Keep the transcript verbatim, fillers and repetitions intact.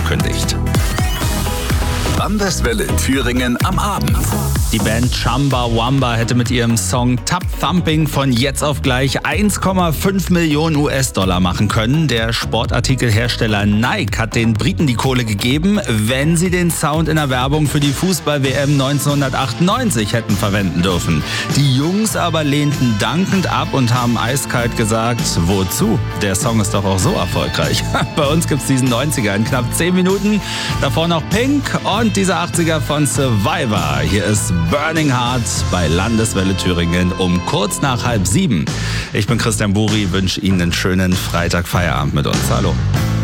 angekündigt. Landeswelle Thüringen am Abend. Die Band Chumbawamba hätte mit ihrem Song Tub Thumping von jetzt auf gleich eins Komma fünf Millionen U S-Dollar machen können. Der Sportartikelhersteller Nike hat den Briten die Kohle gegeben, wenn sie den Sound in der Werbung für die Fußball-W M neunzehnhundertachtundneunzig hätten verwenden dürfen. Die Jungs aber lehnten dankend ab und haben eiskalt gesagt, wozu? Der Song ist doch auch so erfolgreich. Bei uns gibt's diesen neunziger in knapp zehn Minuten. Davor noch Pink und dieser achtziger von Survivor. Hier ist Burning Heart bei Landeswelle Thüringen um kurz nach halb sieben. Ich bin Christian Buri, wünsche Ihnen einen schönen Freitag-Feierabend mit uns. Hallo.